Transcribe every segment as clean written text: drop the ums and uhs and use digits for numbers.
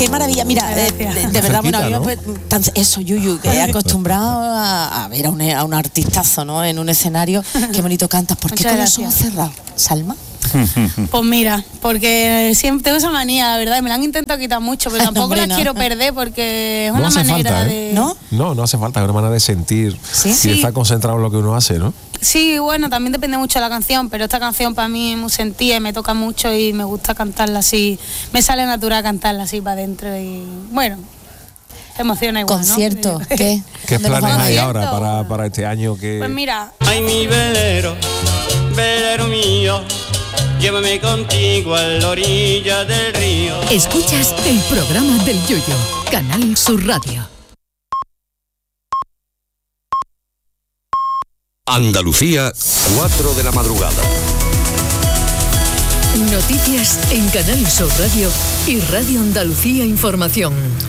qué maravilla. Mira, de verdad, bueno, a mí eso, Yuyu, que he acostumbrado a ver a un artistazo, ¿no? En un escenario, qué bonito cantas. ¿Por qué con los ojos cerrados, Salma? Pues mira, porque siempre tengo esa manía, la verdad, me la han intentado quitar mucho, pero tampoco la quiero perder porque es una manera de... ¿No? No hace falta, es una manera de sentir y de estar concentrado en lo que uno hace, ¿no? Sí, bueno, también depende mucho de la canción, pero esta canción para mí es muy sentida y me toca mucho y me gusta cantarla así, me sale natural cantarla así para adentro y bueno, emociona igual, ¿Concierto? ¿no? ¿Qué planes hay ahora para este año? Pues mira... Ay, mi velero, velero mío, llévame contigo a la orilla del río. Escuchas el programa del Yoyo, Canal Sur Radio. Andalucía, 4 de la madrugada. Noticias en Canal Sur Radio y Radio Andalucía Información.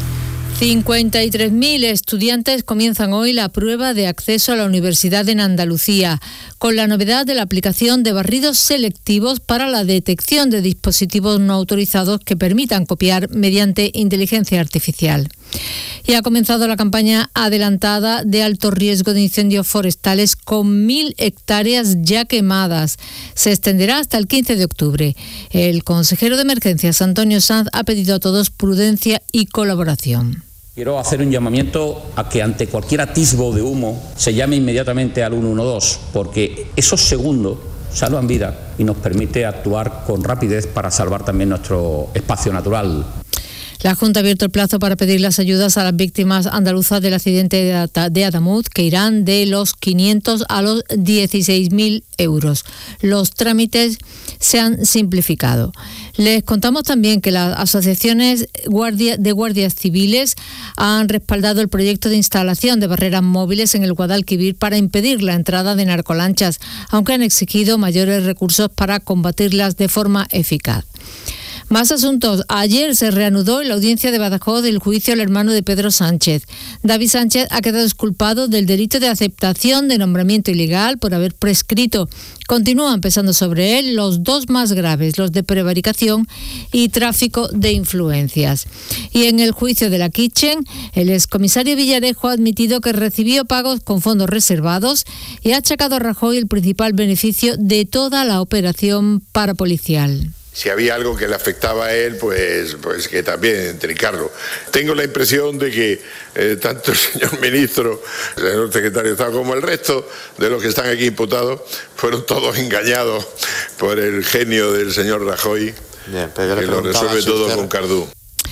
53.000 estudiantes comienzan hoy la prueba de acceso a la universidad en Andalucía, con la novedad de la aplicación de barridos selectivos para la detección de dispositivos no autorizados que permitan copiar mediante inteligencia artificial. Y ha comenzado la campaña adelantada de alto riesgo de incendios forestales con 1.000 hectáreas ya quemadas. Se extenderá hasta el 15 de octubre. El consejero de Emergencias, Antonio Sanz, ha pedido a todos prudencia y colaboración. Quiero hacer un llamamiento a que ante cualquier atisbo de humo se llame inmediatamente al 112, porque esos segundos salvan vidas y nos permite actuar con rapidez para salvar también nuestro espacio natural. La Junta ha abierto el plazo para pedir las ayudas a las víctimas andaluzas del accidente de Adamuz, que irán de los 500 a los 16.000 euros. Los trámites se han simplificado. Les contamos también que las asociaciones de guardias civiles han respaldado el proyecto de instalación de barreras móviles en el Guadalquivir para impedir la entrada de narcolanchas, aunque han exigido mayores recursos para combatirlas de forma eficaz. Más asuntos. Ayer se reanudó en la audiencia de Badajoz el juicio al hermano de Pedro Sánchez. David Sánchez ha quedado exculpado del delito de aceptación de nombramiento ilegal por haber prescrito. Continúan pesando sobre él los dos más graves, los de prevaricación y tráfico de influencias. Y en el juicio de la Kitchen, el excomisario Villarejo ha admitido que recibió pagos con fondos reservados y ha achacado a Rajoy el principal beneficio de toda la operación parapolicial. Si había algo que le afectaba a él, pues que también trincarlo. Tengo la impresión de que tanto el señor ministro, el señor secretario de Estado, como el resto de los que están aquí imputados, fueron todos engañados por el genio del señor Rajoy, que lo resuelve todo con Cardú.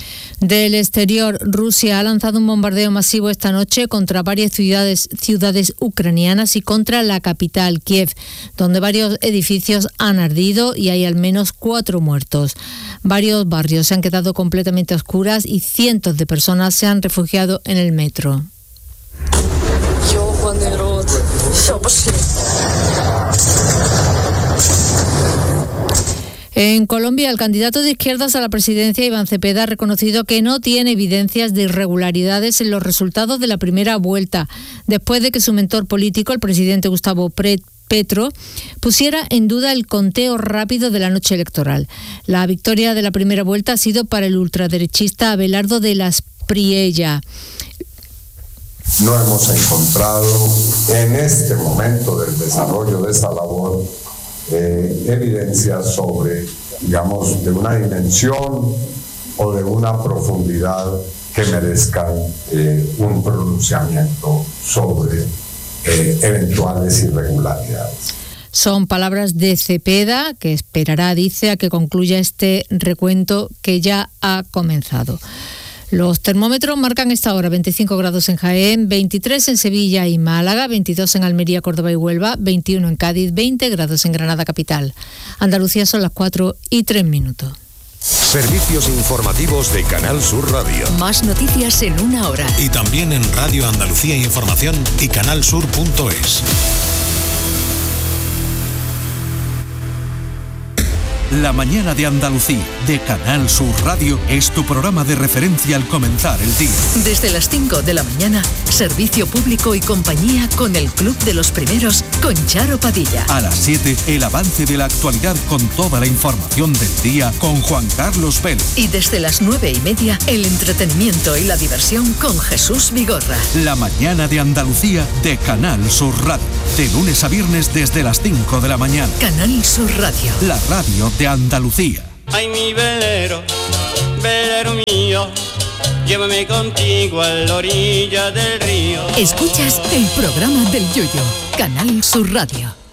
Del exterior, Rusia ha lanzado un bombardeo masivo esta noche contra varias ciudades ucranianas y contra la capital, Kiev, donde varios edificios han ardido y hay al menos 4 muertos. Varios barrios se han quedado completamente a oscuras y cientos de personas se han refugiado en el metro. En Colombia, el candidato de izquierdas a la presidencia, Iván Cepeda, ha reconocido que no tiene evidencias de irregularidades en los resultados de la primera vuelta, después de que su mentor político, el presidente Gustavo Petro, pusiera en duda el conteo rápido de la noche electoral. La victoria de la primera vuelta ha sido para el ultraderechista Abelardo de las Priella. No hemos encontrado en este momento del desarrollo de esa labor evidencias sobre, digamos, de una dimensión o de una profundidad que merezcan un pronunciamiento sobre eventuales irregularidades. Son palabras de Cepeda, que esperará, dice, a que concluya este recuento que ya ha comenzado. Los termómetros marcan esta hora 25 grados en Jaén, 23 en Sevilla y Málaga, 22 en Almería, Córdoba y Huelva, 21 en Cádiz, 20 grados en Granada capital. Andalucía son las 4:03. Servicios informativos de Canal Sur Radio. Más noticias en una hora. Y también en Radio Andalucía Información y canalsur.es. La mañana de Andalucía, de Canal Sur Radio, es tu programa de referencia al comenzar el día. Desde las 5 de la mañana, servicio público y compañía con el Club de los Primeros, con Charo Padilla. A las 7, el avance de la actualidad con toda la información del día con Juan Carlos Vélez. Y desde las 9:30, el entretenimiento y la diversión con Jesús Vigorra. La mañana de Andalucía, de Canal Sur Radio. De lunes a viernes desde las 5 de la mañana. Canal Sur Radio. La radio de Andalucía. Ay, mi velero, velero mío, llévame contigo a la orilla del río. Escuchas el programa del Yoyo. Canal Sur Radio.